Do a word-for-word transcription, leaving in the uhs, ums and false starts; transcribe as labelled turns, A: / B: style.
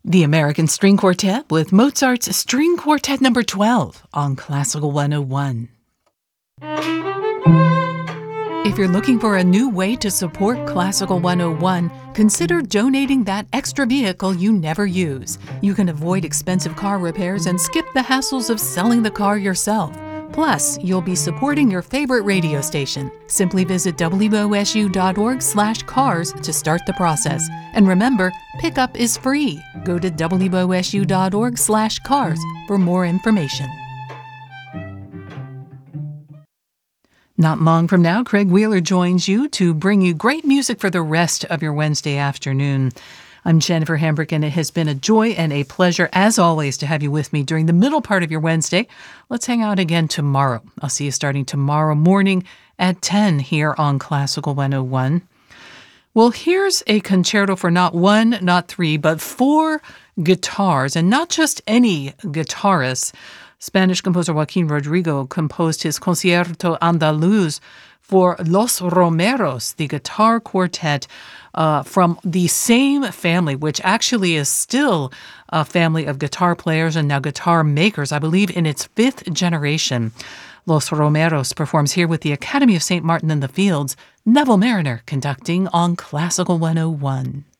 A: The American String Quartet with Mozart's String Quartet number twelve on Classical one oh one. If you're looking for a new way to support Classical one oh one, consider donating that extra vehicle you never use. You can avoid expensive car repairs and skip the hassles of selling the car yourself. Plus, you'll be supporting your favorite radio station. Simply visit W O S U dot org slash cars to start the process. And remember, pickup is free. Go to W O S U dot org slash cars for more information. Not long from now, Craig Wheeler joins you to bring you great music for the rest of your Wednesday afternoon. I'm Jennifer Hambrick, and it has been a joy and a pleasure, as always, to have you with me during the middle part of your Wednesday. Let's hang out again tomorrow. I'll see you starting tomorrow morning at ten here on Classical one oh one. Well, here's a concerto for not one, not three, but four guitars, and not just any guitarists. Spanish composer Joaquin Rodrigo composed his Concierto Andaluz for Los Romeros, the guitar quartet uh, from the same family, which actually is still a family of guitar players and now guitar makers, I believe in its fifth generation. Los Romeros performs here with the Academy of Saint Martin in the Fields, Neville Mariner conducting on Classical one oh one.